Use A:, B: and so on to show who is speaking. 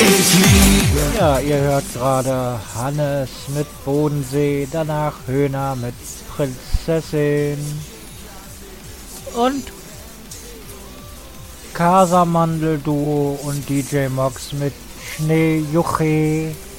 A: Ja, ihr hört gerade Hannes mit Bodensee, danach Höhner mit Prinzessin und Casamandel Duo und DJ Mox mit Schneejuche.